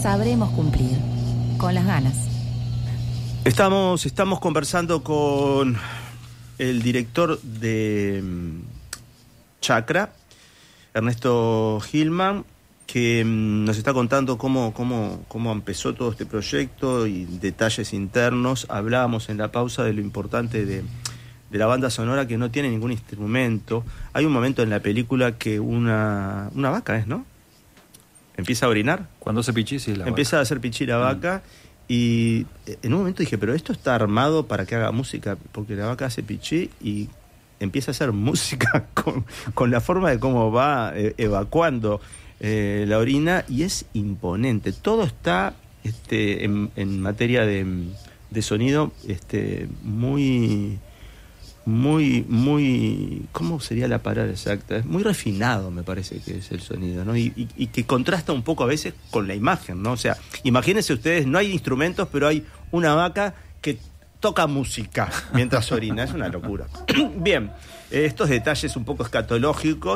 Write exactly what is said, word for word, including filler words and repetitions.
sabremos cumplir, con las ganas. Estamos, estamos conversando con el director de Chacra, Ernesto Gilman, que nos está contando cómo, cómo, cómo empezó todo este proyecto y detalles internos. Hablábamos en la pausa de lo importante de, de la banda sonora, que no tiene ningún instrumento. Hay un momento en la película que una, una vaca es, ¿no? Empieza a orinar. Cuando hace pichí, sí, la Empieza vaca. a hacer pichí la vaca. Mm. Y en un momento dije, pero esto está armado para que haga música, porque la vaca hace pichí y empieza a hacer música con, con la forma de cómo va eh, evacuando eh, la orina, y es imponente. Todo está este, en, en materia de, de sonido este, muy, muy, muy, ¿cómo sería la palabra exacta? Es muy refinado, me parece que es el sonido, ¿no? Y, y, y que contrasta un poco a veces con la imagen, ¿no? O sea, imagínense ustedes, no hay instrumentos, pero hay una vaca que toca música mientras orina. Es una locura. Bien, estos detalles un poco escatológicos